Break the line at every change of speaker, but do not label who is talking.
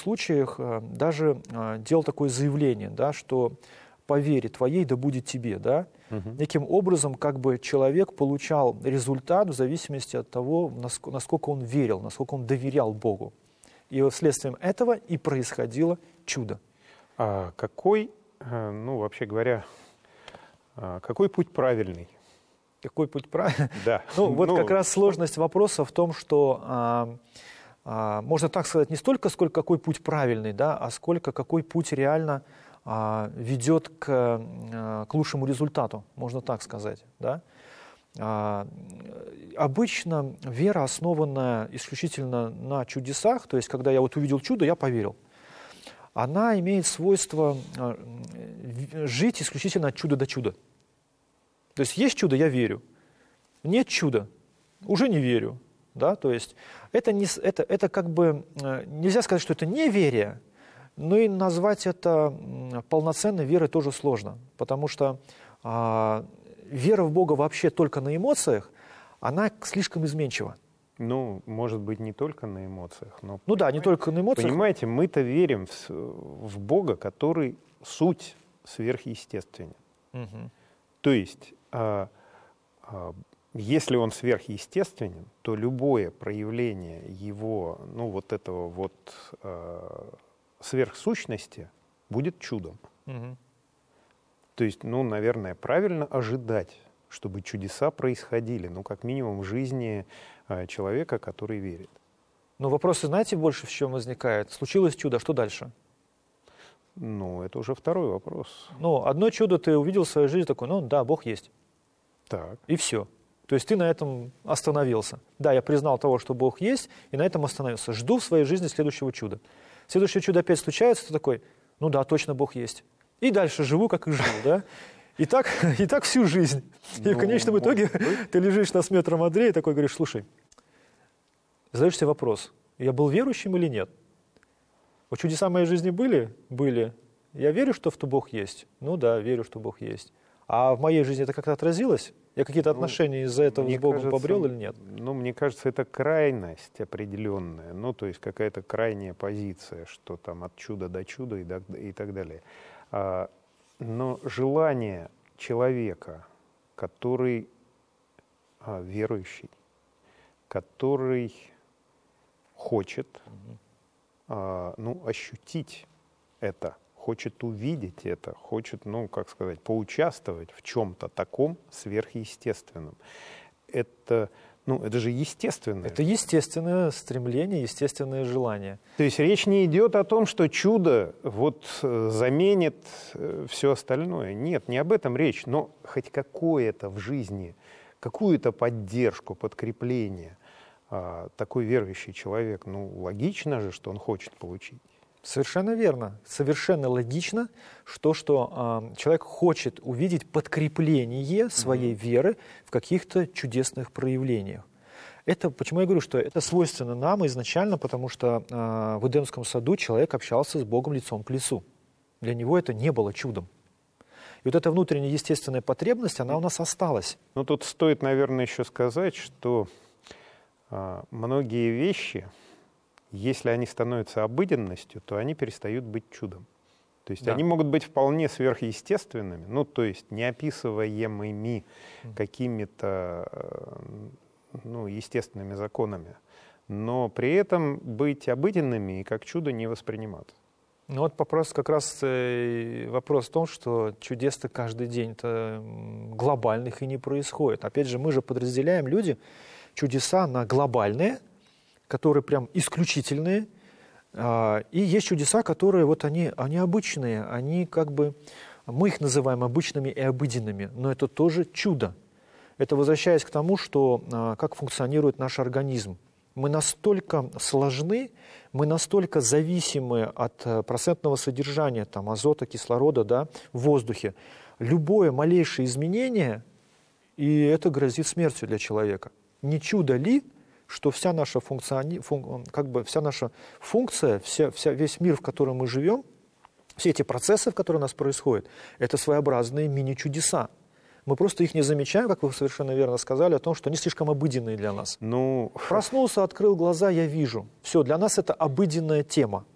случаях даже делал такое заявление, да, что по вере твоей да будет тебе. Да? Неким образом как бы человек получал результат в зависимости от того, насколько он верил, насколько он доверял Богу. И вследствие этого и происходило чудо.
А какой, ну, вообще говоря, какой путь правильный?
Какой путь правильный?
Да.
Вот как раз сложность вопроса в том, что можно так сказать не столько, сколько какой путь правильный, да, а сколько какой путь реально ведет к лучшему результату, можно так сказать. Да? Обычно вера, основанная исключительно на чудесах, то есть когда я вот увидел чудо, я поверил, она имеет свойство жить исключительно от чуда до чуда. То есть чудо, я верю. Нет чуда, уже не верю. Да? То есть это как бы нельзя сказать, что это неверие, но и назвать это полноценной верой тоже сложно. Потому что вера в Бога вообще только на эмоциях, она слишком изменчива.
Ну, может быть, не только на эмоциях. Но,
ну да, не только на эмоциях.
Понимаете, мы-то верим в Бога, который суть сверхъестественен.
Угу.
То есть, если он сверхъестественен, то любое проявление его, ну, вот этого вот сверхсущности будет чудом.
Угу.
То есть, ну, наверное, правильно ожидать, чтобы чудеса происходили, ну, как минимум в жизни человека, который верит.
Но вопросы, знаете, больше в чем возникает? Случилось чудо, что дальше?
Ну, это уже второй вопрос.
Ну, одно чудо ты увидел в своей жизни, такой, ну, да, Бог есть.
Так.
И все. То есть ты на этом остановился. Да, я признал того, что Бог есть, и на этом остановился. Жду в своей жизни следующего чуда. Следующее чудо опять случается, ты такой, ну да, точно Бог есть. И дальше живу, как и жил, да? И так всю жизнь. И в конечном итоге ты лежишь на метром Андрея и такой говоришь, слушай, задаешь себе вопрос, я был верующим или нет? Вот чудеса в моей жизни были? Были. Я верю, что Бог есть? Ну да, верю, что Бог есть. А в моей жизни это как-то отразилось? Я какие-то отношения из-за этого с Богом побрел или нет?
Ну, мне кажется, это крайность определенная. Ну, то есть какая-то крайняя позиция, что там от чуда до чуда и так далее. Но желание человека, который верующий, который хочет ощутить это, хочет увидеть это, хочет, ну, как сказать, поучаствовать в чем-то таком сверхъестественном. Это же естественное.
Это естественное стремление, естественное желание.
То есть речь не идет о том, что чудо вот заменит все остальное. Нет, не об этом речь, но хоть какое-то в жизни, какую-то поддержку, подкрепление такой верующий человек, ну, логично же, что он хочет получить.
Совершенно верно. Совершенно логично, что человек хочет увидеть подкрепление своей веры в каких-то чудесных проявлениях. Почему я говорю, что это свойственно нам изначально, потому что в Эдемском саду человек общался с Богом лицом к лицу. Для него это не было чудом. И вот эта внутренняя естественная потребность, она у нас осталась.
Ну, тут стоит, наверное, еще сказать, что многие вещи, если они становятся обыденностью, то они перестают быть чудом. То есть они могут быть вполне сверхъестественными, ну, то есть неописываемыми какими-то естественными законами, но при этом быть обыденными и как чудо не восприниматься.
Ну вот вопрос в том, что чудес-то каждый день-то глобальных и не происходит. Опять же, мы же подразделяем чудеса на глобальные, которые прям исключительные, и есть чудеса, которые вот они обычные, они как бы, мы их называем обычными и обыденными, но это тоже чудо. Это возвращаясь к тому, что как функционирует наш организм. Мы настолько сложны, мы настолько зависимы от процентного содержания азота, кислорода, в воздухе. Любое малейшее изменение, и это грозит смертью для человека. Не чудо ли, что вся наша функция, весь мир, в котором мы живем, все эти процессы, в которые у нас происходят, это своеобразные мини-чудеса. Мы просто их не замечаем, как вы совершенно верно сказали, о том, что они слишком обыденные для нас. Проснулся, открыл глаза, я вижу. Все, для нас это обыденная тема.